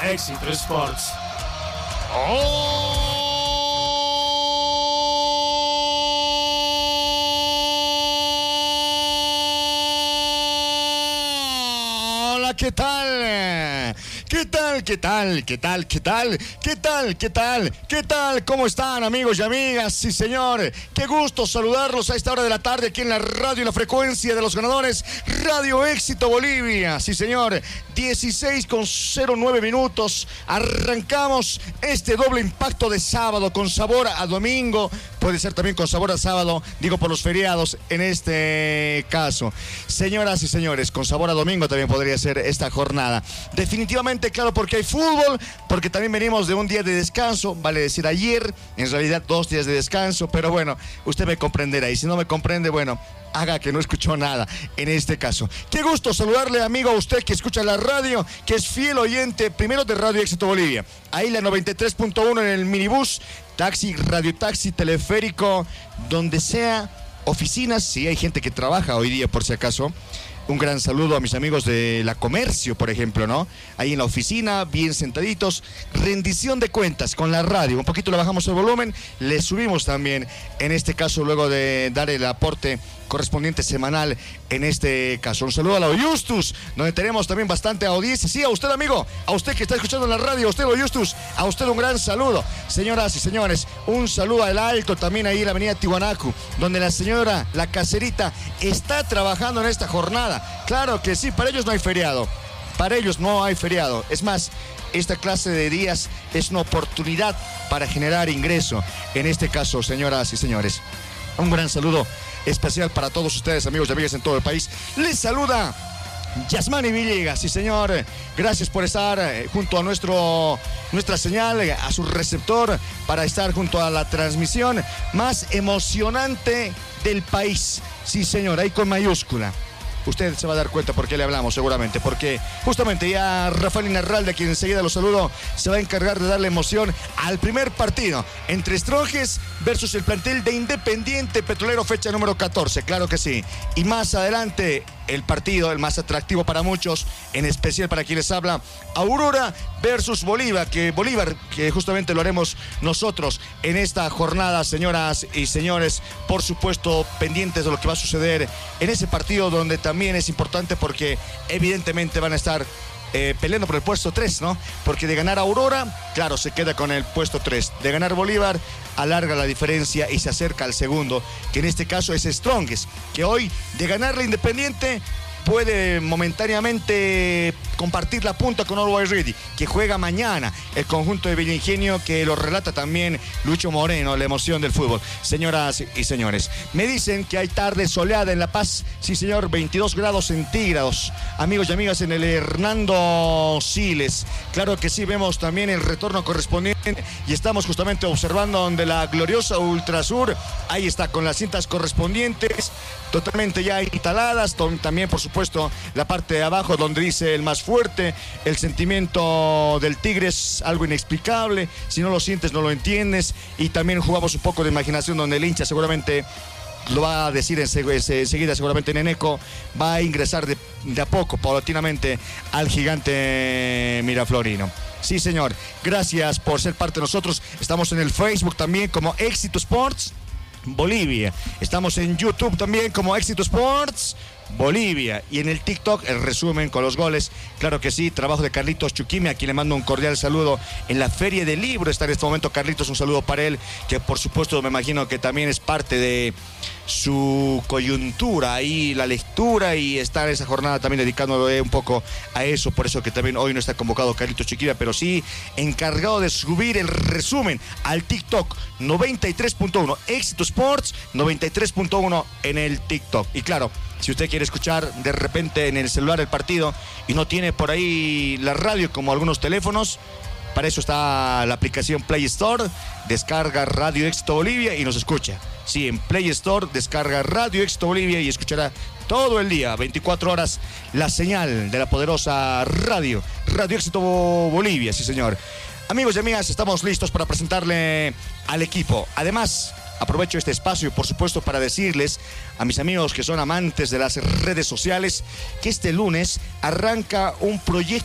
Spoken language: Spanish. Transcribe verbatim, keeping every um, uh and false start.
Éxito Sports. Hola, ¿qué tal? ¿Qué tal? ¿Qué tal? ¿Qué tal? ¿Qué tal? ¿Qué tal? ¿Qué tal? ¿Qué tal? ¿Cómo están, amigos y amigas? Sí, señor. Qué gusto saludarlos a esta hora de la tarde aquí en la radio y la frecuencia de los ganadores. Radio Éxito Bolivia. Sí, señor. dieciséis con cero nueve minutos. Arrancamos este doble impacto de sábado con sabor a domingo. Puede ser también con sabor a sábado, digo por los feriados en este caso. Señoras y señores, con sabor a domingo también podría ser esta jornada. Definitivamente, claro, porque hay fútbol, porque también venimos de un día de descanso, vale decir ayer, en realidad dos días de descanso, pero bueno, usted me comprenderá y si no me comprende, bueno, haga que no escuchó nada en este caso. Qué gusto saludarle, amigo, a usted que escucha la radio, que es fiel oyente primero de Radio Éxito Bolivia. Ahí la noventa y tres punto uno en el minibús, taxi, radiotaxi, teleférico, donde sea, oficinas, sí hay gente que trabaja hoy día por si acaso. Un gran saludo a mis amigos de la Comercio, por ejemplo, ¿no? Ahí en la oficina, bien sentaditos. Rendición de cuentas con la radio. Un poquito le bajamos el volumen, le subimos también, en este caso, luego de dar el aporte correspondiente semanal en este caso. Un saludo a la Justus, donde tenemos también bastante audiencia. Sí, a usted, amigo, a usted que está escuchando en la radio, a usted, Justus, a usted un gran saludo. Señoras y señores, un saludo al Alto, también ahí en la avenida Tiwanaku, donde la señora, la caserita, está trabajando en esta jornada. Claro que sí, para ellos no hay feriado. Para ellos no hay feriado. Es más, esta clase de días es una oportunidad para generar ingreso. En este caso, señoras y señores, un gran saludo especial para todos ustedes, amigos y amigas en todo el país. Les saluda Yasmani Villegas. Sí, señor, gracias por estar junto a nuestro, nuestra señal, a su receptor, para estar junto a la transmisión más emocionante del país. Sí, señor, ahí con mayúscula. Usted se va a dar cuenta por qué le hablamos seguramente, porque justamente ya Rafael Inarralde, a quien enseguida lo saludo, se va a encargar de darle emoción al primer partido entre Strongest versus el plantel de Independiente Petrolero, fecha número catorce, claro que sí. Y más adelante, el partido, el más atractivo para muchos, en especial para quienes habla, Aurora versus Bolívar, que Bolívar, que justamente lo haremos nosotros en esta jornada, señoras y señores, por supuesto, pendientes de lo que va a suceder en ese partido, donde también es importante porque evidentemente van a estar Eh, peleando por el puesto tres, ¿no? Porque de ganar Aurora, claro, se queda con el puesto tres. De ganar Bolívar, alarga la diferencia y se acerca al segundo, que en este caso es Strongest, que hoy, de ganar la Independiente, puede momentáneamente compartir la punta con Always Ready, que juega mañana el conjunto de Villingenio, que lo relata también Lucho Moreno, la emoción del fútbol. Señoras y señores, me dicen que hay tarde soleada en La Paz. Sí, señor, veintidós grados centígrados. Amigos y amigas, en el Hernando Siles. Claro que sí, vemos también el retorno correspondiente y estamos justamente observando donde la gloriosa Ultrasur, ahí está, con las cintas correspondientes, totalmente ya instaladas. También, por supuesto, la parte de abajo donde dice el más fuerte. El sentimiento del Tigre es algo inexplicable. Si no lo sientes, no lo entiendes. Y también jugamos un poco de imaginación, donde el hincha seguramente lo va a decir enseguida, seguramente Neneco va a ingresar de, de a poco, paulatinamente, al gigante miraflorino. Sí, señor, gracias por ser parte de nosotros. Estamos en el Facebook también como Éxito Sports Bolivia. Estamos en YouTube también como Éxito Sports Bolivia, y en el TikTok el resumen con los goles, claro que sí. Trabajo de Carlitos Chuquime, a quien le mando un cordial saludo. En la Feria del Libro está en este momento Carlitos, un saludo para él, que por supuesto me imagino que también es parte de su coyuntura ahí, la lectura, y estar en esa jornada también dedicándole un poco a eso. Por eso que también hoy no está convocado Carlitos Chuquime, pero sí encargado de subir el resumen al TikTok. Noventa y tres punto uno Éxito Sports, noventa y tres punto uno en el TikTok. Y claro, si usted quiere escuchar de repente en el celular el partido y no tiene por ahí la radio como algunos teléfonos, para eso está la aplicación Play Store. Descarga Radio Éxito Bolivia y nos escucha. Sí, en Play Store descarga Radio Éxito Bolivia y escuchará todo el día, veinticuatro horas, la señal de la poderosa radio, Radio Éxito Bolivia, sí, señor. Amigos y amigas, estamos listos para presentarle al equipo. Además, aprovecho este espacio, por supuesto, para decirles a mis amigos que son amantes de las redes sociales que este lunes arranca un proyecto